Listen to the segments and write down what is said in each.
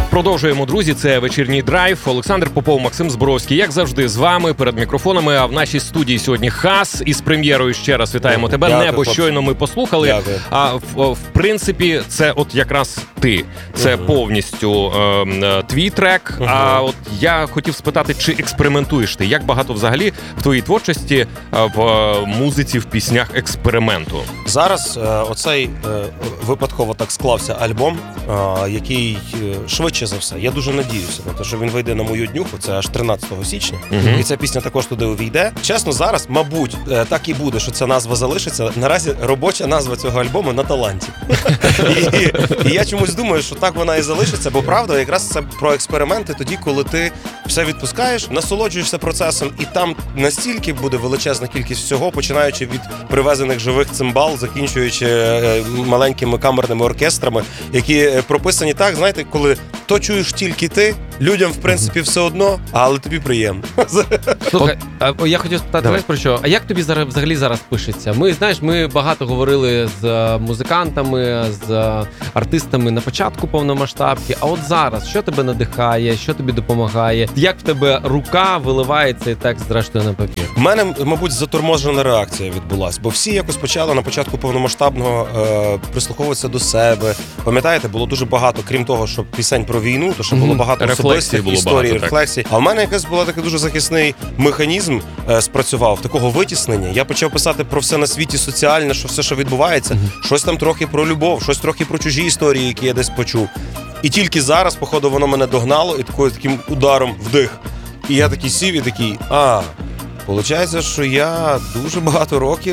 Продовжуємо, друзі, це вечірній драйв. Олександр Попов, Максим Зборовський, як завжди, з вами перед мікрофонами. А в нашій студії сьогодні Хас із прем'єрою. Ще раз вітаємо тебе. Дякую, Небо хлопці. щойно ми послухали. Дякую. А в принципі, це от якраз ти. Це повністю твій трек. А от я хотів спитати, чи експериментуєш ти? Як багато взагалі в твоїй творчості, в музиці, в піснях експерименту? Зараз оцей випадково так склався альбом, який швидше за все, я дуже надіюся на те, що він вийде на мою днюху, це аж 13 січня, і ця пісня також туди увійде. Чесно, зараз, мабуть, так і буде, що ця назва залишиться. Наразі робоча назва цього альбому «На таланті». І я чомусь думаю, що так вона і залишиться, бо правда, якраз це про експерименти тоді, коли ти все відпускаєш, насолоджуєшся процесом, і там настільки буде величезна кількість всього, починаючи від привезених живих цимбал, закінчуючи маленькими камерними оркестрами, які прописані так, знаєте, коли то чуєш тільки ти, людям, в принципі, все одно, але тобі приємно. Слухай, я хотів спитати, знаєш про що? А як тобі взагалі зараз пишеться? Ми багато говорили з музикантами, з артистами на початку повномасштабки, а от зараз, що тебе надихає, що тобі допомагає? Як в тебе рука виливає цей текст зрештою на папір? У мене, мабуть, заторможена реакція відбулася, бо всі якось почали на початку повномасштабного прислуховуватися до себе. Пам'ятаєте, було дуже багато, крім того, що пісень про війну, то що було багато особистих історій, рефлексій. А в мене якась була такий дуже захисний механізм спрацював, такого витіснення. Я почав писати про все на світі соціальне, що все, що відбувається, щось там трохи про любов, щось трохи про чужі історії, які я десь почув. І тільки зараз, походу, воно мене догнало і таким ударом вдих. І я такий сів і такий, получається, що я дуже багато років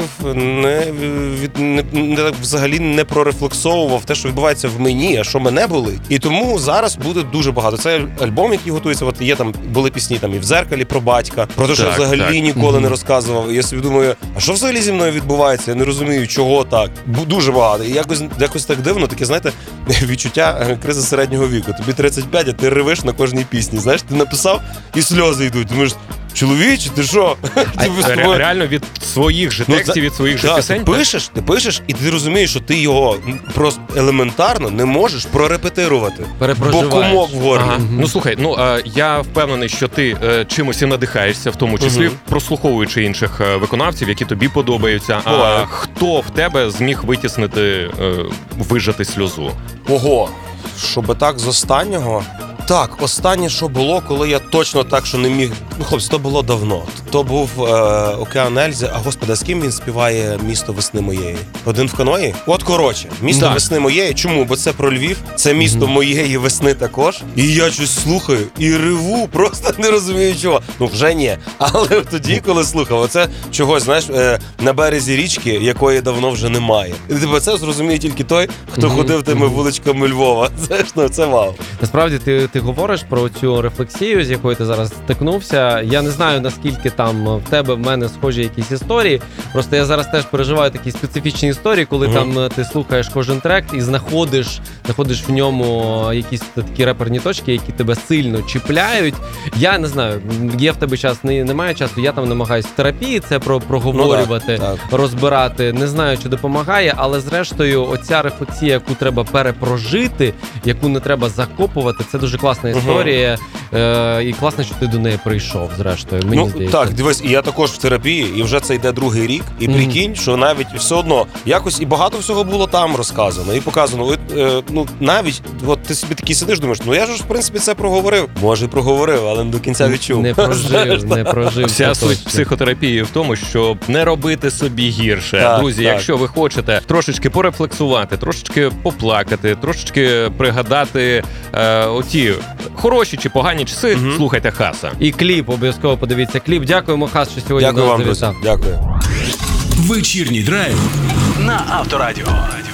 взагалі не прорефлексовував те, що відбувається в мені, а що мене болить. І тому зараз буде дуже багато. Це альбом, який готується, от є там, були пісні там і в «Дзеркалі» про батька, про те, що взагалі ніколи не розказував. І я собі думаю, а що взагалі зі мною відбувається? Я не розумію, чого так. Дуже багато. І якось так дивно, таке, знаєте, відчуття кризи середнього віку. Тобі 35, а ти ревеш на кожній пісні. Знаєш, ти написав і сльози йдуть. Думаєш, чоловіче, ти що? Реально від своїх же текстів, від своїх же пісень? Ти пишеш, і ти розумієш, що ти його просто елементарно не можеш прорепетирувати. Бо комок в горлі. Ну, слухай, я впевнений, що ти чимось і надихаєшся, в тому числі прослуховуючи інших виконавців, які тобі подобаються. А хто в тебе зміг витіснити, вижати сльозу? Ого, щоби так з останнього... Так, останнє, що було, коли я точно так, що не міг... Ну, хлопці, то було давно. То був «Океан Ельзи». А, господи, з ким він співає «Місто весни моєї»? Один в каної? От, коротше, «Місто весни моєї». Чому? Бо це про Львів, це місто моєї весни також. І я щось слухаю і реву, просто не розумію чого. Ну, вже ні. Але тоді, коли слухав, оце чогось, знаєш, на березі річки, якої давно вже немає. І тебе це зрозуміє тільки той, хто ходив тими вуличками Львова. Це вау. Насправді, ти говориш про цю рефлексію, з якою ти зараз стикнувся. Я не знаю, наскільки там в тебе, в мене схожі якісь історії. Просто я зараз теж переживаю такі специфічні історії, коли там ти слухаєш кожен трек і знаходиш в ньому якісь такі реперні точки, які тебе сильно чіпляють. Я не знаю, є в тебе час, немає часу, я там намагаюсь в терапії це проговорювати, розбирати. Не знаю, чи допомагає, але зрештою оця рефлексія, яку треба перепрожити, яку не треба закопувати, це дуже класна історія, і класно, що ти до неї прийшов, зрештою, мені здається. Так, дивись, і я також в терапії, і вже це йде другий рік, і прикинь, що навіть все одно, якось і багато всього було там розказано, і показано. Навіть, от ти собі такий сидиш, думаєш, я ж, в принципі, це проговорив. Може, і проговорив, але не до кінця відчув. Не прожив. Вся суть психотерапії в тому, щоб не робити собі гірше. Друзі, якщо ви хочете трошечки порефлексувати, трошечки поплакати, трошечки пригадати оті хороші чи погані часи, слухайте Хаса. І кліп, обов'язково подивіться кліп. Дякуємо, Хас, що сьогодні Дякую вам, друзі. Дякую. Вечірній драйв на Авторадіо.